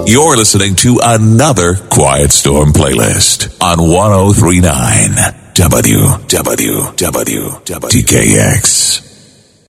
You're listening to another Quiet Storm playlist on 1039 WWWTKX.